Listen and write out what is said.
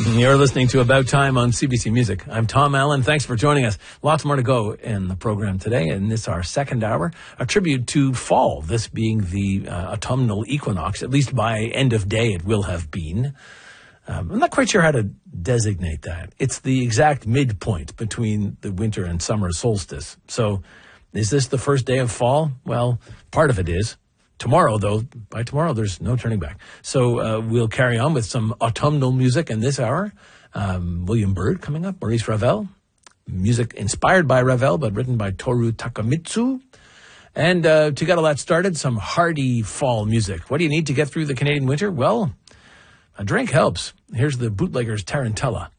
You're listening to About Time on CBC Music. I'm Tom Allen. Thanks for joining us. Lots more to go in the program today, and this is our second hour, a tribute to fall, this being the autumnal equinox. At least by end of day it will have been. I'm not quite sure how to designate that. It's the exact midpoint between the winter and summer solstice. So is this the first day of fall? Well, part of it is. Tomorrow, though, by tomorrow, there's no turning back. So we'll carry on with some autumnal music in this hour. William Byrd coming up, Maurice Ravel. Music inspired by Ravel, but written by Toru Takemitsu. And to get all that started, some hearty fall music. What do you need to get through the Canadian winter? Well, a drink helps. Here's the Bootleggers' Tarantella.